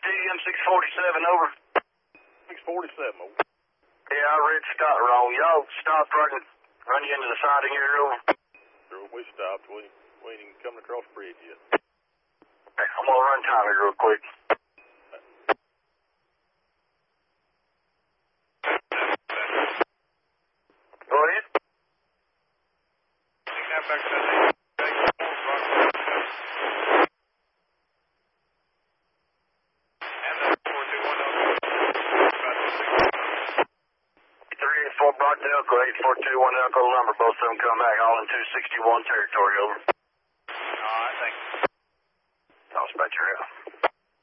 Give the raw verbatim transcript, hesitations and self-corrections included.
M six forty-seven, over. six forty-seven, over. Yeah, I read Scott wrong. Y'all stopped right and run you into the siding here, over. Sure, we stopped. We, we ain't even coming across the bridge yet. Okay, I'm going to run time here real quick. Go ahead. Now back to that three eight four Brockdale, eight four two one Elko number. Both of them come back, all in two sixty-one territory, over.